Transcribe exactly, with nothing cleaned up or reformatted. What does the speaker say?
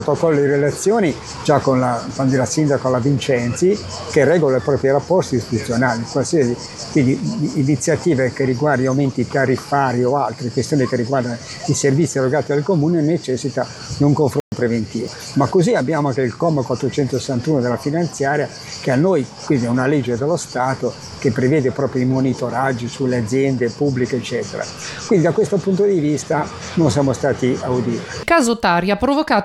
protocollo di relazioni già con la, quando era sindaco la Vincenzi, che regola i propri rapporti istituzionali, qualsiasi quindi iniziative che riguardano aumenti tariffari o altre questioni che riguardano i servizi erogati dal comune necessita di un confronto preventivo. Ma così abbiamo anche il comma quattrocentosessantuno della finanziaria, che a noi quindi è una legge dello Stato che prevede proprio i monitoraggi sulle aziende pubbliche eccetera. Quindi da questo punto di vista non siamo stati auditi. Caso Tari ha provocato